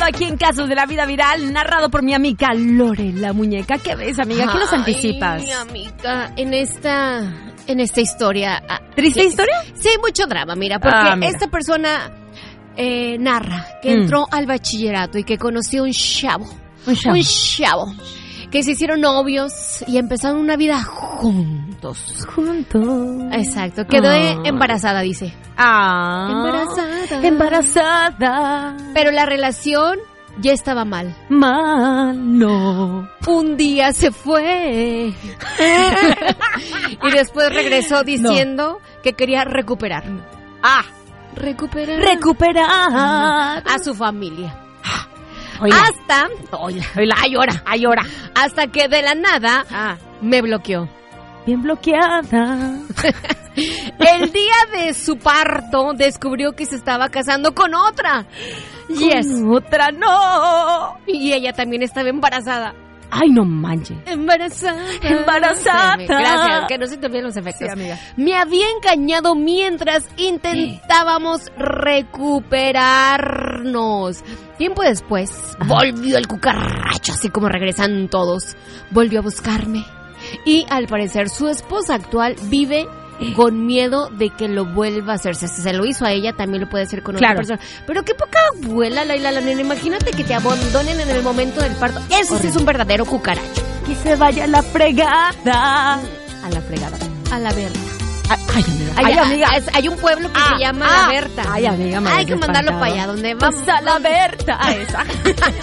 aquí en Casos de la Vida Viral, narrado por mi amiga Lore, la muñeca. ¿Qué ves, amiga? ¿Qué nos anticipas? Mi amiga, en esta historia... ¿Triste historia? Sí, mucho drama, mira, porque esta persona narra que entró al bachillerato y que conoció un chavo, que se hicieron novios y empezaron una vida juntos. Exacto, quedó embarazada, dice. Embarazada. Pero la relación ya estaba mal. No. Un día se fue. Y después regresó diciendo que quería recuperar. Recuperar a su familia. Llora. Hasta que de la nada me bloqueó. Bien bloqueada. El día de su parto descubrió que se estaba casando con otra. Otra no. Y ella también estaba embarazada. Ay, no manches. Embarazada. Gracias, que no se te olviden los efectos. Sí, amiga. Me había engañado mientras intentábamos recuperarnos. Tiempo después, volvió el cucaracho, así como regresan todos. Volvió a buscarme. Y al parecer su esposa actual vive con miedo de que lo vuelva a hacer. Si se lo hizo a ella, también lo puede hacer con otra persona. Pero qué poca abuela, la nena. Imagínate que te abandonen en el momento del parto. Eso sí es un verdadero cucaracho. Que se vaya a la fregada. A la fregada. A la Berta. Ay, amiga. Hay un pueblo que se llama La Berta. Ay, amiga. Hay que mandarlo para allá, donde vamos. A la Berta. A esa.